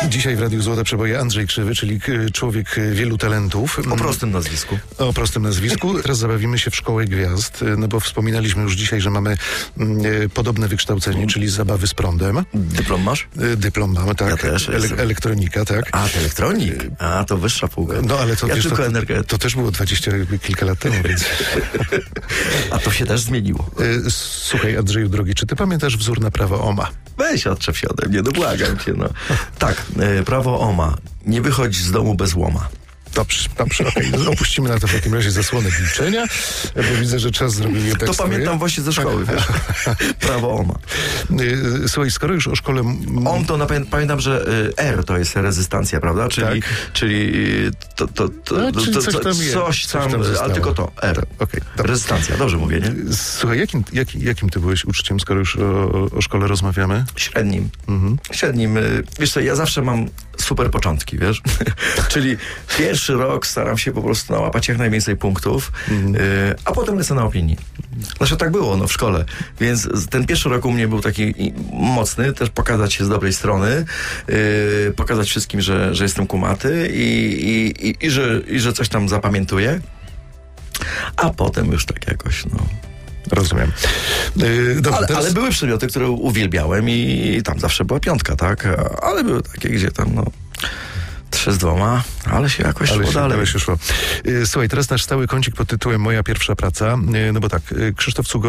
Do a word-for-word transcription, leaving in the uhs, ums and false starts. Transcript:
Dzisiaj w Radiu Złote Przeboje Andrzej Krzywy, czyli człowiek wielu talentów. O prostym nazwisku. O prostym nazwisku. Teraz zabawimy się w Szkołę Gwiazd, no bo wspominaliśmy już dzisiaj, że mamy mm, podobne wykształcenie, czyli zabawy z prądem. Dyplom masz? Dyplom mamy, tak. Ja też Ele- elektronika, tak. A, to elektronik. A, to wyższa półka. No ale to, ja wiesz, tylko to, energetyk. to też było dwadzieścia kilka lat temu, więc... A to się też zmieniło. Słuchaj, Andrzeju drogi, czy ty pamiętasz wzór na prawo Ohma? Weź odczep się ode mnie, no błagam cię, no. Tak, e, prawo Ohma. Nie wychodź z domu bez łoma. Dobrze, dobrze, okej. Okay. Opuścimy na to w takim razie zasłonę milczenia, bo widzę, że czas zrobił je tak. To swoje. pamiętam właśnie ze szkoły, wiesz. Prawo Ohma. Słuchaj, skoro już o szkole... On to, na, pamiętam, że R to jest rezystancja, prawda? Czyli, tak. czyli to, to, to, no, to, czyli to, coś tam, coś jest, coś tam, tam ale tylko to, R. Okay, rezystancja, dobrze mówię, nie? Słuchaj, jakim, jak, jakim ty byłeś uczniem, skoro już o, o szkole rozmawiamy? Średnim. Mhm. Średnim. Wiesz co, ja zawsze mam super początki, wiesz? Czyli pierwszy rok staram się po prostu nałapać jak najwięcej punktów, mhm. y, a potem lecę na opinii. Znaczy tak było, no, w szkole. Więc ten pierwszy rok u mnie był taki mocny, też pokazać się z dobrej strony, y, pokazać wszystkim, że, że jestem kumaty i, i, i, i, że, i że coś tam zapamiętuję. A potem już tak jakoś, no... Rozumiem. Yy, dobra, ale, teraz... ale były przedmioty, które uwielbiałem i, i tam zawsze była piątka, tak? Ale były takie, gdzie tam, no... Trzy z dwoma, ale się jakoś ale szło się, dalej. Ale się szło. Yy, słuchaj, teraz nasz stały kącik pod tytułem Moja pierwsza praca. Yy, no bo tak, yy, Krzysztof Cugo